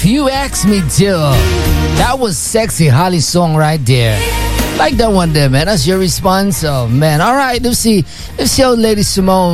You Ask Me To. That was sexy Holly song right there. Like that one there, man. That's your response. Oh, man. All right, let's see how Lady Simone